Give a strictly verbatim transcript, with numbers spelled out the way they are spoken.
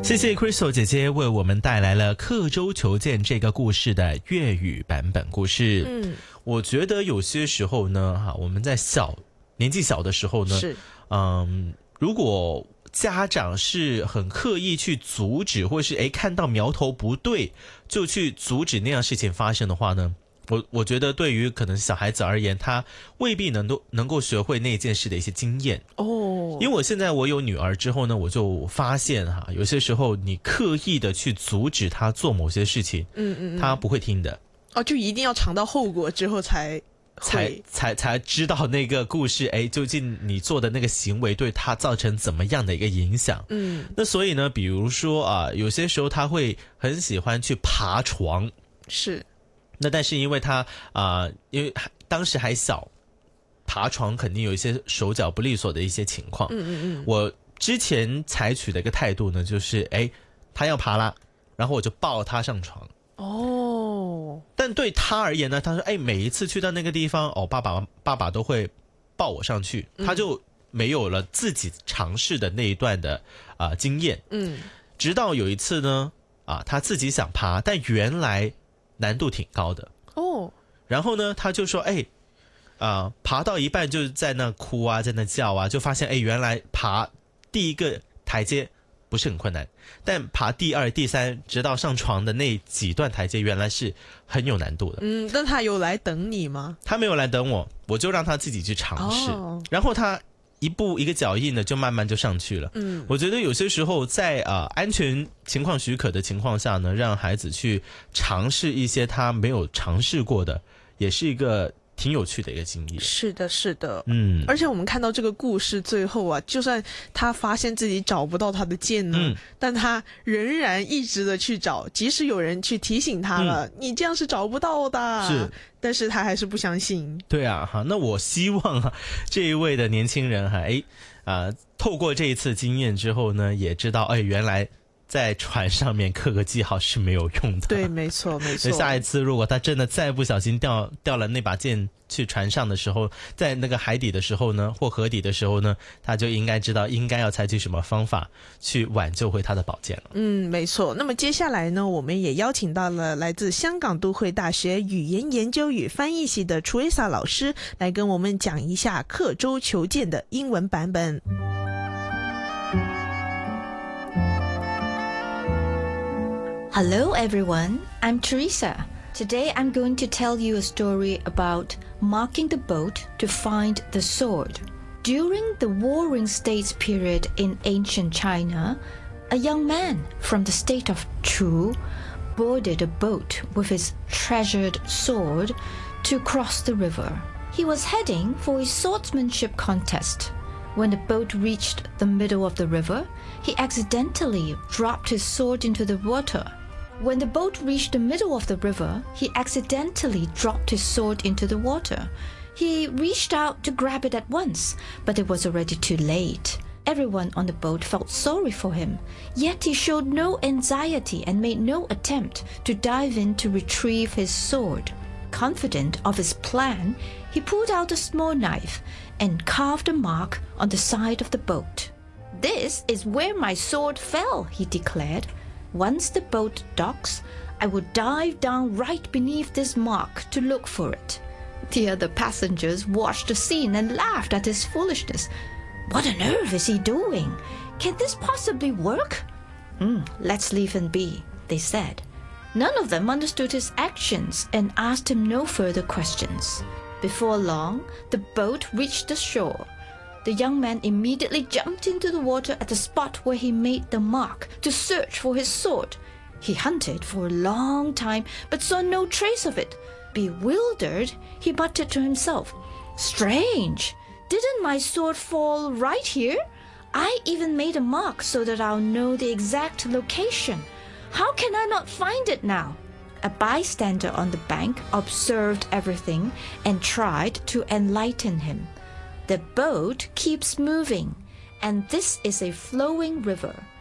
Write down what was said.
谢谢 Crystal 姐姐为我们带来了刻舟求剑这个故事的粤语版本故事。嗯，我觉得有些时候呢，哈，我们在小年纪小的时候呢，是，嗯，如果家长是很刻意去阻止，或是诶看到苗头不对就去阻止那样事情发生的话呢，我我觉得对于可能小孩子而言，他未必能够能够学会那件事的一些经验哦。因为我现在我有女儿之后呢，我就发现哈，有些时候你刻意的去阻止她做某些事情，嗯嗯，她不会听的。 哦，就一定要尝到后果之后才才才才知道那个故事，哎，究竟你做的那个行为对她造成怎么样的一个影响？嗯，那所以呢，比如说啊，有些时候她会很喜欢去爬床， 是。 那但是因为他啊、呃，因为当时还小，爬床肯定有一些手脚不利索的一些情况。嗯嗯嗯。我之前采取的一个态度呢，就是哎，他要爬啦，然后我就抱他上床。哦。但对他而言呢，他说哎，每一次去到那个地方，哦，爸爸爸爸都会抱我上去，他就没有了自己尝试的那一段的啊、呃、经验。嗯。直到有一次呢，啊，他自己想爬，但原来难度挺高的哦，然后呢，他就说：“哎，啊、呃，爬到一半就在那哭啊，在那叫啊，就发现哎，原来爬第一个台阶不是很困难，但爬第二、第三，直到上床的那几段台阶，原来是很有难度的。 嗯，那他有来等你吗？ 他没有来等我，我就让他自己去尝试，哦、然后他一步一个脚印的就慢慢就上去了。嗯，我觉得有些时候在啊、呃、安全情况许可的情况下呢，让孩子去尝试一些他没有尝试过的，也是一个挺有趣的一个经历。 是的，是的，嗯，而且我们看到这个故事最后啊，就算他发现自己找不到他的剑呢，嗯、但他仍然一直的去找，即使有人去提醒他了，嗯、你这样是找不到的，是，但是他还是不相信。 对啊，哈，那我希望啊，这一位的年轻人哈，哎，啊、呃，透过这一次经验之后呢，也知道，哎，原来在船上面刻个记号是没有用的。 对，没错，没错。 下一次如果他真的再不小心掉掉了那把剑去船上的时候，在那个海底的时候呢，或河底的时候呢，他就应该知道应该要采取什么方法去挽救回他的宝剑了。 嗯，没错。那么接下来呢，我们也邀请到了来自香港都会大学语言研究与翻译系的 Teresa 老师来跟我们讲一下刻舟求剑的英文版本。 Hello everyone, I'm Teresa. Today I'm going to tell you a story about marking the boat to find the sword. During the Warring States period in ancient China, a young man from the state of Chu boarded a boat with his treasured sword to cross the river. He was heading for a swordsmanship contest. When the boat reached the middle of the river, he accidentally dropped his sword into the water.When the boat reached the middle of the river, he accidentally dropped his sword into the water. He reached out to grab it at once, but it was already too late. Everyone on the boat felt sorry for him, yet he showed no anxiety and made no attempt to dive in to retrieve his sword. Confident of his plan, he pulled out a small knife and carved a mark on the side of the boat. "This is where my sword fell," he declared.Once the boat docks, I will dive down right beneath this mark to look for it. The other passengers watched the scene and laughed at his foolishness. What on earth is he doing? Can this possibly work? Mm, let's leave him be, they said. None of them understood his actions and asked him no further questions. Before long, the boat reached the shore.The young man immediately jumped into the water at the spot where he made the mark to search for his sword. He hunted for a long time but saw no trace of it. Bewildered, he muttered to himself, "Strange! Didn't my sword fall right here? I even made a mark so that I'll know the exact location. How can I not find it now?" A bystander on the bank observed everything and tried to enlighten him.The boat keeps moving, and this is a flowing river.